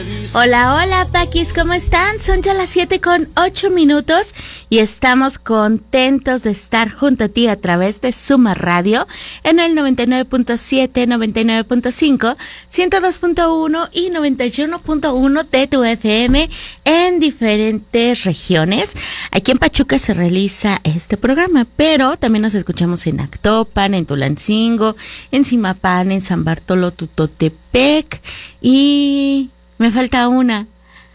Hola, hola, Paquis, ¿cómo están? Son ya las 7:08 y estamos contentos de estar junto a ti a través de Suma Radio en el 99.7, 99.5, 102.1 y 91.1 de tu FM en diferentes regiones. Aquí en Pachuca se realiza este programa, pero también nos escuchamos en Actopan, en Tulancingo, en Zimapán, en San Bartolo Tutotepec y... me falta una.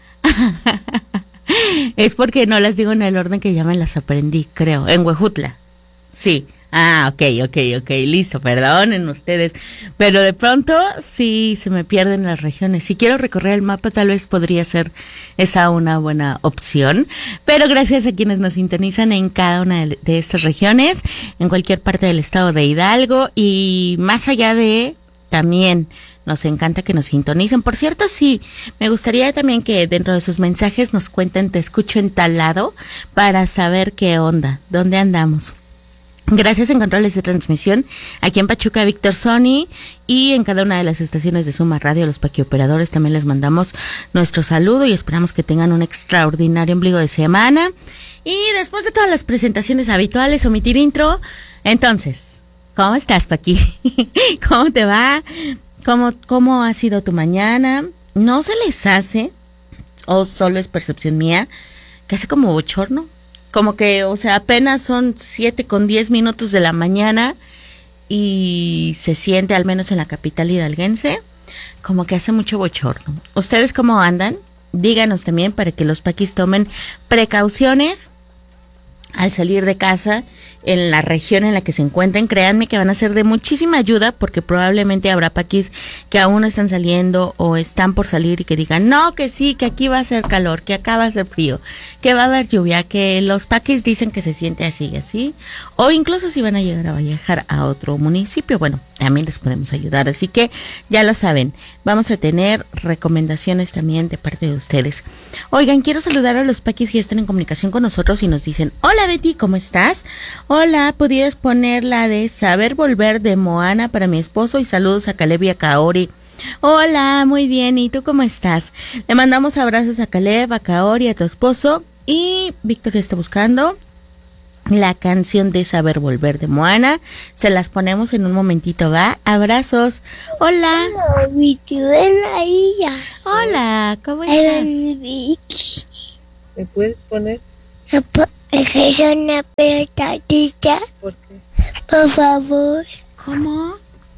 Es porque no las digo en el orden que ya me las aprendí, creo. En Huejutla. Sí. Ah, ok, listo, perdonen ustedes. Pero de pronto sí se me pierden las regiones. Si quiero recorrer el mapa, tal vez podría ser esa una buena opción. Pero gracias a quienes nos sintonizan en cada una de estas regiones, en cualquier parte del estado de Hidalgo y más allá de también. Nos encanta que nos sintonicen. Por cierto, sí, me gustaría también que dentro de sus mensajes nos cuenten, te escucho en tal lado, para saber qué onda, dónde andamos. Gracias en controles de transmisión, aquí en Pachuca, Víctor Sony, y en cada una de las estaciones de Suma Radio, los paquioperadores, también les mandamos nuestro saludo y esperamos que tengan un extraordinario ombligo de semana. Y después de todas las presentaciones habituales, omitir intro, entonces, ¿cómo estás, Paqui? ¿Cómo te va? ¿Cómo ha sido tu mañana? ¿No se les hace, o solo es percepción mía, que hace como bochorno? Como que, o sea, apenas son 7:10 de la mañana y se siente, al menos en la capital hidalguense, como que hace mucho bochorno. ¿Ustedes cómo andan? Díganos también para que los paquis tomen precauciones al salir de casa en la región en la que se encuentren. Créanme que van a ser de muchísima ayuda porque probablemente habrá paquis que aún no están saliendo o están por salir y que digan, no, que sí, que aquí va a ser calor, que acá va a ser frío, que va a haber lluvia, que los paquis dicen que se siente así y así, o incluso si van a llegar a viajar a otro municipio, bueno, también les podemos ayudar, así que ya lo saben, vamos a tener recomendaciones también de parte de ustedes. Oigan, quiero saludar a los paquis que están en comunicación con nosotros y nos dicen, hola Betty, ¿cómo estás? Hola, ¿pudieras poner la de Saber Volver de Moana para mi esposo? Y saludos a Caleb y a Kaori. Hola, muy bien, ¿y tú cómo estás? Le mandamos abrazos a Caleb, a Kaori, a tu esposo. Y Víctor está buscando la canción de Saber Volver de Moana. Se las ponemos en un momentito, ¿va? Abrazos. Hola. Hola, ¿cómo estás? ¿Me puedes poner? Es una pelotadita. ¿Por qué? Por favor. ¿Cómo?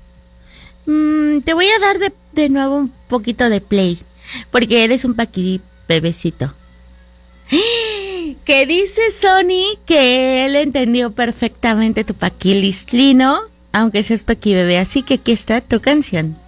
Te voy a dar de nuevo un poquito de play, porque eres un paqui bebecito. Que dice Sony que él entendió perfectamente tu paquilislino, aunque seas paqui bebé, así que aquí está tu canción.